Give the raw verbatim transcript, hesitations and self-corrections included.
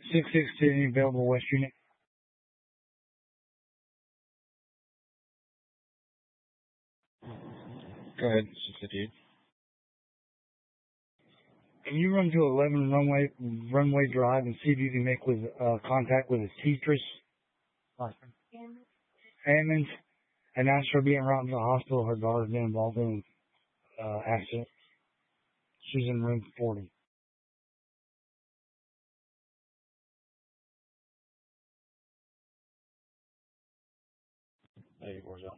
six six two, any available West unit. Go ahead, six fifty-eight. Can you run to eleven runway runway drive and see if you can make with uh, contact with a Tetris? Hammond, and ask her being routed to the hospital. Her daughter's been involved in uh, accident. She's in room forty. eighty-four,